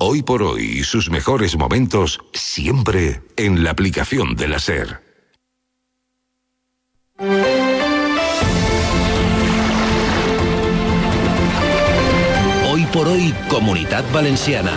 Hoy por hoy y sus mejores momentos siempre en la aplicación de la SER. Hoy por hoy, Comunitat Valenciana.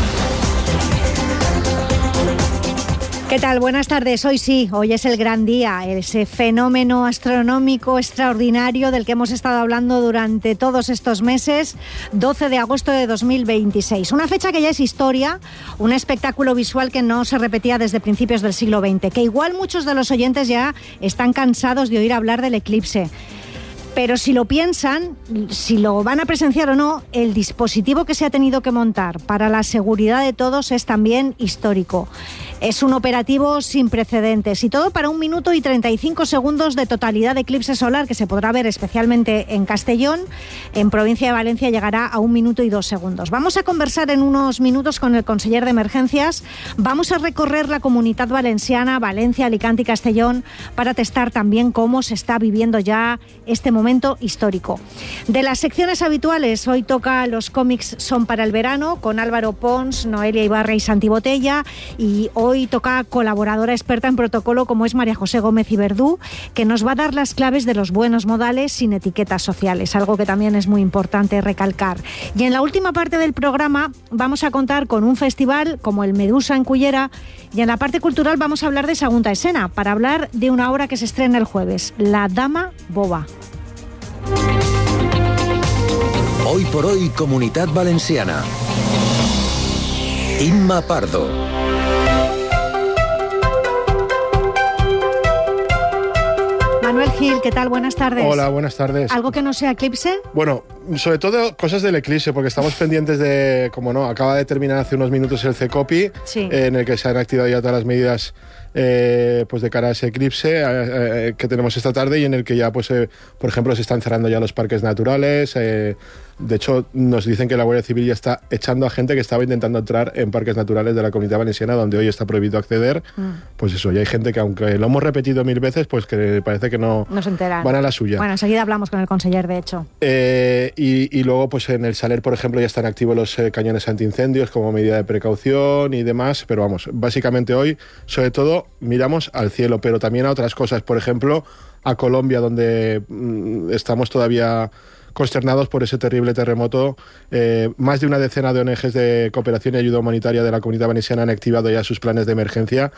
¿Qué tal? Buenas tardes. Hoy es el gran día, ese fenómeno astronómico extraordinario del que hemos estado hablando durante todos estos meses, 12 de agosto de 2026. Una fecha que ya es historia, un espectáculo visual que no se repetía desde principios del siglo XX, que igual muchos de los oyentes ya están cansados de oír hablar del eclipse. Pero si lo piensan, si lo van a presenciar o no, el dispositivo que se ha tenido que montar para la seguridad de todos es también histórico. Es un operativo sin precedentes y todo para 1 minuto y 35 segundos de totalidad de eclipse solar que se podrá ver especialmente en Castellón. En provincia de Valencia llegará a 1 minuto y 2 segundos. Vamos a conversar en unos minutos con el conseller de Emergencias. Vamos a recorrer la Comunitat Valenciana, Valencia, Alicante y Castellón para testar también cómo se está viviendo ya este momento histórico. De las secciones habituales, hoy toca Los cómics son para el verano con Álvaro Pons, Noelia Ibarra y Santi Botella, y hoy toca colaboradora experta en protocolo como es María José Gómez Iberdú, que nos va a dar las claves de los buenos modales sin etiquetas sociales, algo que también es muy importante recalcar. Y en la última parte del programa vamos a contar con un festival como el Medusa en Cullera, y en la parte cultural vamos a hablar de Segunda Escena, para hablar de una obra que se estrena el jueves, La Dama Boba. Hoy por hoy, Comunitat Valenciana. Imma Pardo. Manuel Gil, ¿qué tal? Buenas tardes. Hola, buenas tardes. ¿Algo que no sea eclipse? Bueno, sobre todo cosas del eclipse, porque estamos pendientes de, como no, acaba de terminar hace unos minutos el CECOPI, sí, en el que se han activado ya todas las medidas pues de cara a ese eclipse que tenemos esta tarde, y en el que ya, pues, por ejemplo, se están cerrando ya los parques naturales. De hecho, nos dicen que la Guardia Civil ya está echando a gente que estaba intentando entrar en parques naturales de la Comunidad Valenciana, donde hoy está prohibido acceder. Pues eso, ya hay gente que, aunque lo hemos repetido 1000 veces, pues que parece que no se enteran. Van a la suya. Bueno, enseguida hablamos con el conseller, de hecho. Y luego, pues en el Saler, por ejemplo, ya están activos los cañones antiincendios como medida de precaución y demás. Pero vamos, básicamente hoy, sobre todo, miramos al cielo, pero también a otras cosas. Por ejemplo, a Colombia, donde estamos todavía consternados por ese terrible terremoto. Más de una decena de ONGs de cooperación y ayuda humanitaria de la Comunidad Valenciana han activado ya sus planes de emergencia.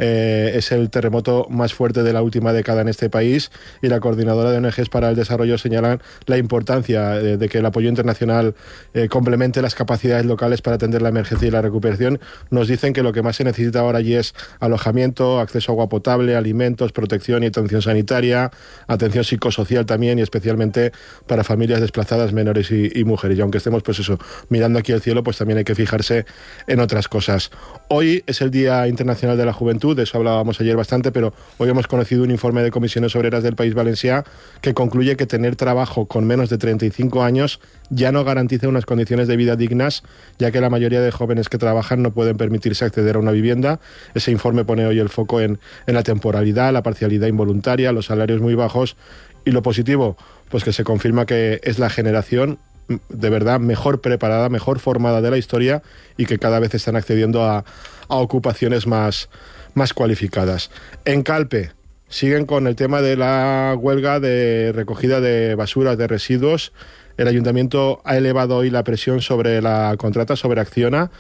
Es el terremoto más fuerte de la última década en este país, y la coordinadora de ONGs para el desarrollo señalan la importancia de que el apoyo internacional complemente las capacidades locales para atender la emergencia y la recuperación. Nos dicen que lo que más se necesita ahora allí es alojamiento, acceso a agua potable, alimentos, protección y atención sanitaria, atención psicosocial también, y especialmente para familias desplazadas, menores y mujeres. Y aunque estemos, pues eso, mirando aquí al cielo, pues también hay que fijarse en otras cosas. Hoy es el Día Internacional de la Juventud, de eso hablábamos ayer bastante, pero hoy hemos conocido un informe de Comisiones Obreras del País Valencià que concluye que tener trabajo con menos de 35 años ya no garantiza unas condiciones de vida dignas, ya que la mayoría de jóvenes que trabajan no pueden permitirse acceder a una vivienda. Ese informe pone hoy el foco en la temporalidad, la parcialidad involuntaria, los salarios muy bajos, y lo positivo, pues que se confirma que es la generación de verdad mejor preparada, mejor formada de la historia, y que cada vez están accediendo a ocupaciones más cualificadas. En Calpe siguen con el tema de la huelga de recogida de basuras, de residuos. El ayuntamiento ha elevado hoy la presión sobre la contrata, sobre Acciona,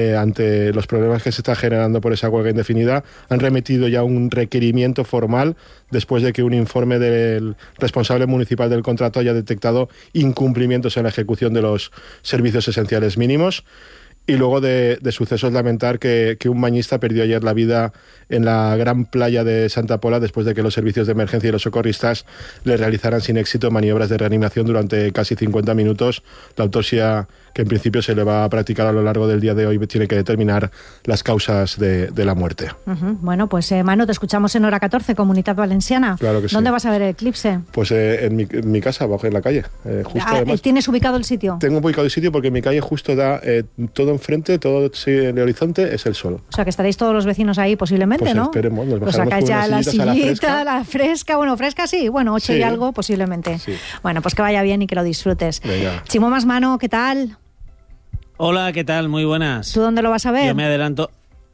ante los problemas que se está generando por esa huelga indefinida. Han remitido ya un requerimiento formal después de que un informe del responsable municipal del contrato haya detectado incumplimientos en la ejecución de los servicios esenciales mínimos. Y luego de sucesos, lamentar que un bañista perdió ayer la vida en la gran playa de Santa Pola después de que los servicios de emergencia y los socorristas le realizaran sin éxito maniobras de reanimación durante casi 50 minutos. La autopsia, que en principio se le va a practicar a lo largo del día de hoy, tiene que determinar las causas de la muerte. Bueno, pues Manu, te escuchamos en Hora 14, Comunitat Valenciana. Claro que sí. ¿Dónde vas a ver el eclipse? Pues en mi casa, abajo en la calle. Justo además, ¿tienes ubicado el sitio? Tengo ubicado el sitio porque mi calle justo da todo enfrente, todo en el horizonte es el sol. O sea, que estaréis todos los vecinos ahí posiblemente, pues ¿no? Esperemos, nos pues bajaremos acá ya la sillita, la fresca. Bueno, fresca sí, bueno, 8 y algo posiblemente. Sí. Bueno, pues que vaya bien y que lo disfrutes. Venga. Chimo Masmano, ¿qué tal? Hola, ¿qué tal? Muy buenas. ¿Tú dónde lo vas a ver? Yo me adelanto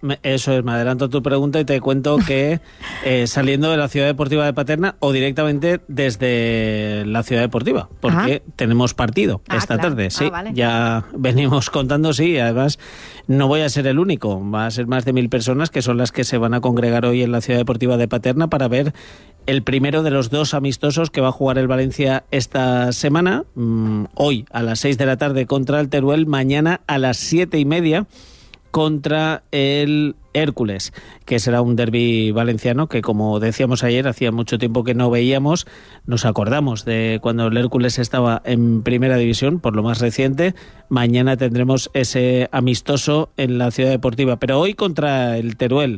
a tu pregunta y te cuento que saliendo de la Ciudad Deportiva de Paterna o directamente desde la Ciudad Deportiva, porque tenemos partido esta tarde. Sí, vale. Ya venimos contando, sí, además no voy a ser el único, va a ser más de 1.000 personas que son las que se van a congregar hoy en la Ciudad Deportiva de Paterna para ver el primero de los 2 amistosos que va a jugar el Valencia esta semana, hoy a las 6 de la tarde contra el Teruel, mañana a las 7:30 contra el Hércules, que será un derbi valenciano que, como decíamos ayer, hacía mucho tiempo que no veíamos. Nos acordamos de cuando el Hércules estaba en Primera División, por lo más reciente. Mañana tendremos ese amistoso en la Ciudad Deportiva, pero hoy contra el Teruel.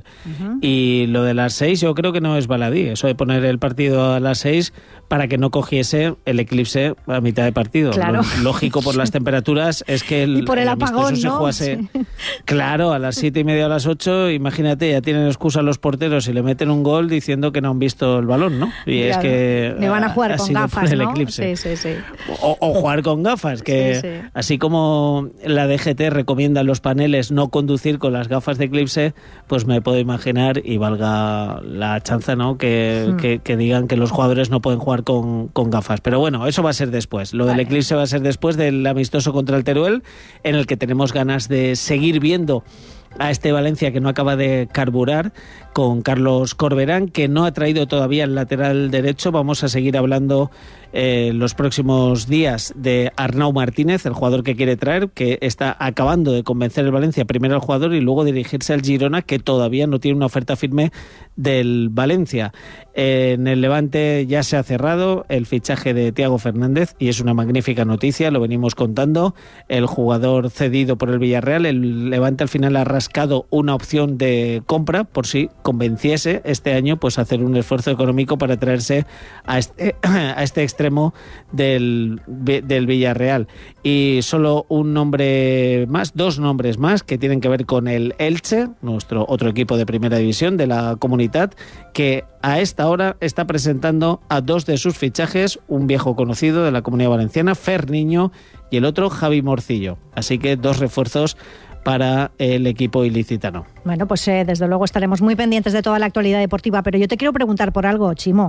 Y lo de las 6 yo creo que no es baladí, eso de poner el partido a las 6 para que no cogiese el eclipse a mitad de partido. Claro. Lo lógico por las temperaturas es que el apagón, amistoso se jugase, claro, a las 7:30 o a las 8. Imagínate, ya tienen excusa los porteros y le meten un gol diciendo que no han visto el balón, ¿no? Y claro, es que le van a jugar con gafas, el ¿no? eclipse. Sí. O jugar con gafas, que así como la DGT recomienda en los paneles no conducir con las gafas de eclipse, pues me puedo imaginar, y valga la chanza, ¿no? Que digan que los jugadores no pueden jugar con gafas. Pero bueno, eso va a ser después. Lo del eclipse va a ser después del amistoso contra el Teruel, en el que tenemos ganas de seguir viendo a este Valencia que no acaba de carburar, con Carlos Corberán, que no ha traído todavía el lateral derecho. Vamos a seguir hablando los próximos días de Arnau Martínez, el jugador que quiere traer, que está acabando de convencer el Valencia primero al jugador y luego dirigirse al Girona, que todavía no tiene una oferta firme del Valencia. En el Levante ya se ha cerrado el fichaje de Thiago Fernández y es una magnífica noticia, lo venimos contando. El jugador cedido por el Villarreal, el Levante al final ha rascado una opción de compra por si convenciese este año, pues hacer un esfuerzo económico para traerse a este extremo del Villarreal. Y solo un nombre más, 2 nombres más que tienen que ver con el Elche, nuestro otro equipo de Primera División de la Comunitat, que a esta hora está presentando a 2 de sus fichajes, un viejo conocido de la Comunidad Valenciana, Fer Niño, y el otro Javi Morcillo. Así que 2 refuerzos para el equipo ilicitano. Bueno, pues desde luego estaremos muy pendientes de toda la actualidad deportiva, pero yo te quiero preguntar por algo, Chimo.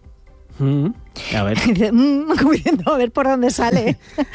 A ver. A ver por dónde sale.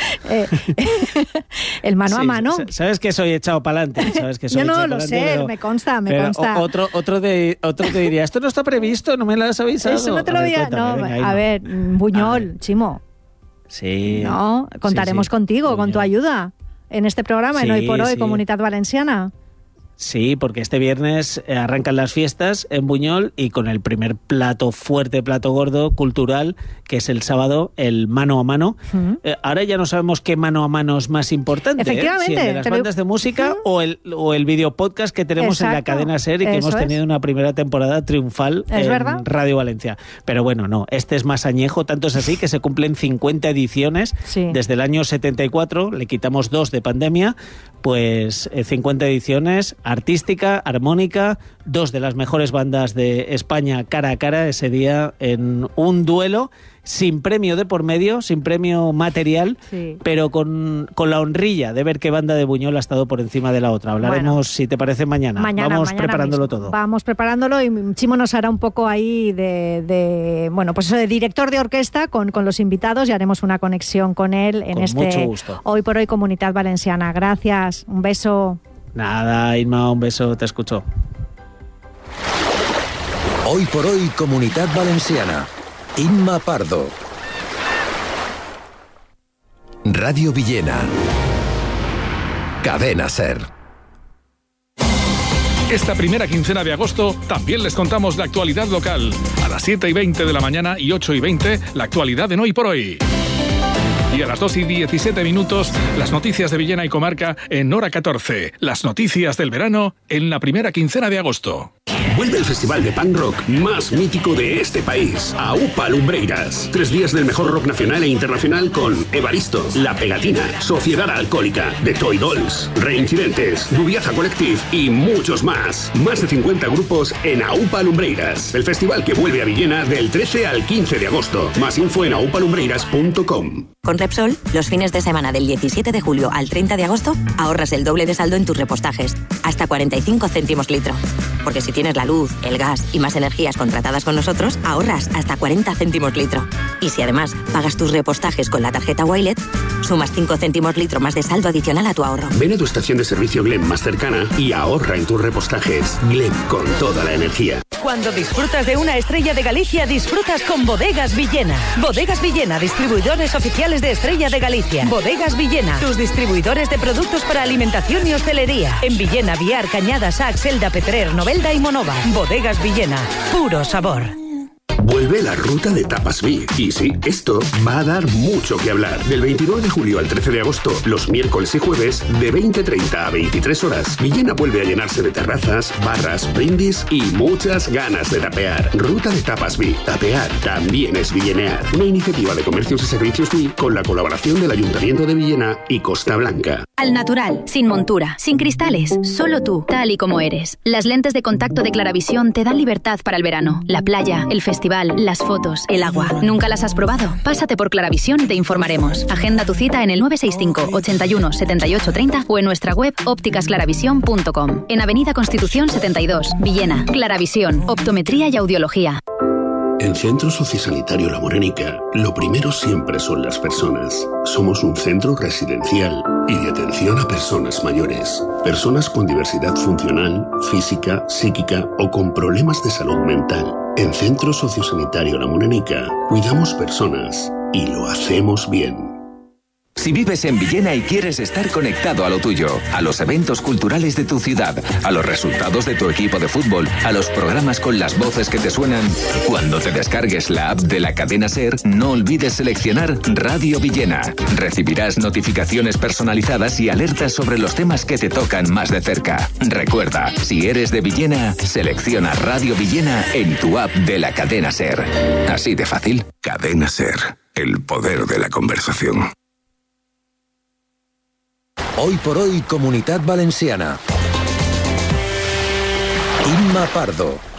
El mano a mano. Sabes que soy echado para adelante. Yo no lo sé, pero, me consta. Otro te diría, esto no está previsto, no me lo has avisado. Eso no te lo había. A ver, Buñol, Chimo. Sí. No, contaremos contigo, Buñol, con tu ayuda en este programa, en Hoy por Hoy, Comunitat Valenciana. Sí, porque este viernes arrancan las fiestas en Buñol y con el primer plato fuerte, plato gordo, cultural, que es el sábado, el mano a mano. Ahora ya no sabemos qué mano a mano es más importante. Efectivamente. Si el de las bandas de música o el video podcast que tenemos en la cadena SER y que hemos tenido una primera temporada triunfal en Radio Valencia. Pero bueno, no, este es más añejo, tanto es así que se cumplen 50 ediciones desde el año 74, le quitamos 2 de pandemia, pues 50 ediciones, artística, armónica, 2 de las mejores bandas de España cara a cara ese día en un duelo sin premio de por medio, sin premio material, pero con la honrilla de ver qué banda de Buñol ha estado por encima de la otra. Hablaremos, si te parece, mañana. Vamos preparándolo mismo. Todo. Vamos preparándolo y Chimo nos hará un poco ahí de pues eso, de director de orquesta con los invitados y haremos una conexión con él en mucho gusto. Hoy por Hoy Comunitat Valenciana. Gracias, un beso. Nada, Inma, un beso, te escucho. Hoy por Hoy Comunitat Valenciana. Inma Pardo. Radio Villena. Cadena SER. Esta primera quincena de agosto también les contamos la actualidad local. A las 7:20 de la mañana y 8:20, la actualidad en Hoy por Hoy. Y a las 2:17, las noticias de Villena y Comarca en Hora 14. Las noticias del verano en la primera quincena de agosto. Vuelve el festival de punk rock más mítico de este país, AUPA Lumbreiras. 3 días del mejor rock nacional e internacional con Evaristo, La Pegatina, Sociedad Alcohólica, The Toy Dolls, Reincidentes, Rubiaza Collective y muchos más. Más de 50 grupos en AUPA Lumbreiras. El festival que vuelve a Villena del 13 al 15 de agosto. Más info en aupalumbreiras.com. Con Repsol, los fines de semana del 17 de julio al 30 de agosto, ahorras el doble de saldo en tus repostajes, hasta 45 céntimos litro. Porque si tienes la luz, el gas y más energías contratadas con nosotros, ahorras hasta 40 céntimos litro. Y si además pagas tus repostajes con la tarjeta Wilet, sumas 5 céntimos litro más de saldo adicional a tu ahorro. Ven a tu estación de servicio Glem más cercana y ahorra en tus repostajes. Glem, con toda la energía. Cuando disfrutas de una Estrella de Galicia, disfrutas con Bodegas Villena. Bodegas Villena, distribuidores oficiales de Estrella de Galicia. Bodegas Villena, tus distribuidores de productos para alimentación y hostelería. En Villena, Viar, Cañada, Sac, Selda, Petrer, Novelda y Monova. Bodegas Villena, puro sabor. Vuelve la ruta de Tapas Vic. Y sí, esto va a dar mucho que hablar. Del 29 de julio al 13 de agosto, los miércoles y jueves, de 20:30 a 23 horas, Villena vuelve a llenarse de terrazas, barras, brindis y muchas ganas de tapear. Ruta de Tapas Vic. Tapear también es villenear. Una iniciativa de comercios y servicios Vic con la colaboración del Ayuntamiento de Villena y Costa Blanca. Al natural, sin montura, sin cristales, solo tú, tal y como eres. Las lentes de contacto de Claravisión te dan libertad para el verano, la playa, el festival, las fotos, el agua. ¿Nunca las has probado? Pásate por Claravisión y te informaremos. Agenda tu cita en el 965 81 78 30 o en nuestra web ópticasclaravisión.com. En Avenida Constitución 72, Villena. Claravisión, optometría y audiología. En Centro Sociosanitario La Morenica, lo primero siempre son las personas. Somos un centro residencial y de atención a personas mayores. Personas con diversidad funcional, física, psíquica o con problemas de salud mental. En Centro Sociosanitario La Morenica, cuidamos personas y lo hacemos bien. Si vives en Villena y quieres estar conectado a lo tuyo, a los eventos culturales de tu ciudad, a los resultados de tu equipo de fútbol, a los programas con las voces que te suenan, cuando te descargues la app de la cadena SER, no olvides seleccionar Radio Villena. Recibirás notificaciones personalizadas y alertas sobre los temas que te tocan más de cerca. Recuerda, si eres de Villena, selecciona Radio Villena en tu app de la cadena SER. Así de fácil. Cadena SER, el poder de la conversación. Hoy por hoy, Comunitat Valenciana. Imma Pardo.